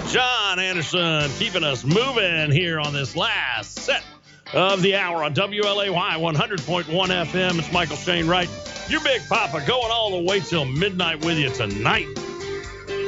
John Anderson keeping us moving here on this last set of the hour on WLAY 100.1 FM. It's Michael Shane Wright, your Big Papa, going all the way till midnight with you tonight.